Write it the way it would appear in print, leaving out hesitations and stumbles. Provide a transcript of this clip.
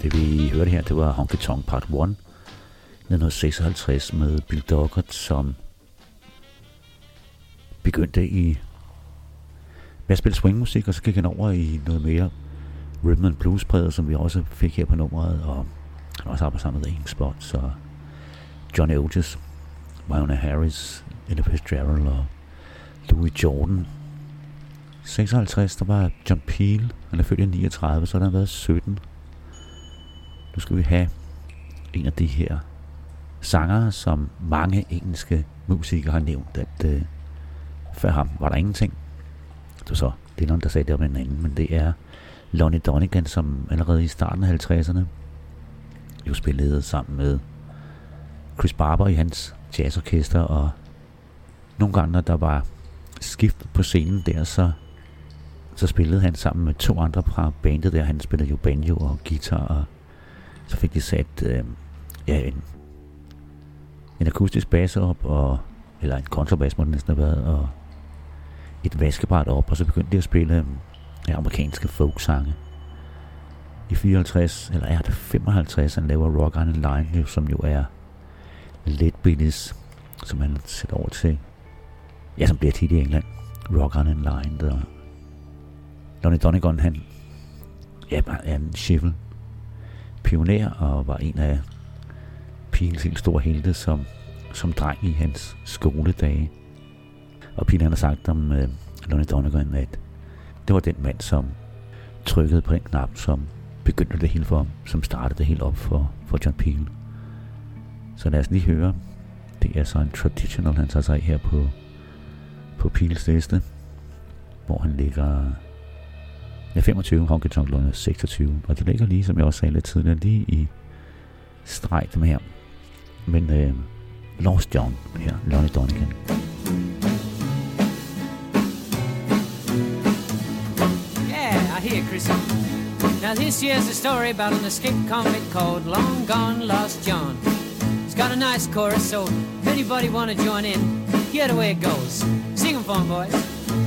Det vi hørte her, det var Honky Tonk Part 1, 1956 med Bill Doggett, som begyndte med at spille swingmusik, og så gik han over i noget mere rhythm and blues præget, som vi også fik her på nummeret, og han også arbejdet sammen med Ink Spots og Johnny Otis, Wyona Harris, Ella Fitzgerald og Louis Jordan. 56, der var John Peel, han er født i 39, så har han været 17. Nu skal vi have en af de her sangere, som mange engelske musikere har nævnt, at før ham var der ingenting. Det var så Dylan, der sagde det om den anden, men det er Lonnie Donegan, som allerede i starten af 50'erne jo spillede sammen med Chris Barber i hans jazzorkester, og nogle gange, når der var skift på scenen der, så spillede han sammen med 2 andre fra bandet der. Han spillede jo banjo og guitar, og så fik de sat en akustisk bass op, eller en kontrabass må det næsten have været, og et vaskebræt op, og så begyndte de at spille amerikanske folksange. I 54, eller er det 55, han laver Rock on a Line, som jo er Lead Bellies, som han sætter over til, som bliver tit i England, Rock on a Line, der Lonnie Donegan, han er en schiffel pioner, og var en af Peels helt store helte som dreng i hans skoledage. Og Peel, han har sagt om Lonnie Donegan, at det var den mand, som trykkede på den knap, som begyndte det hele for ham, som startede det hele op for John Peel. Så lad os lige høre. Det er så en traditional, han tager sig af her på Peels liste, hvor han ligger 25, Honky Tonk Lunde 26, og det ligger lige, som jeg også sagde lidt tidligere, lige i streg dem her. Men Lost John her, Lonnie Donegan. Yeah, I hear, Chris. Now this here's a story about an escaped convict called Long Gone Lost John. It's got a nice chorus, so if anybody want to join in, hear the way it goes. Sing 'em for 'em, boys.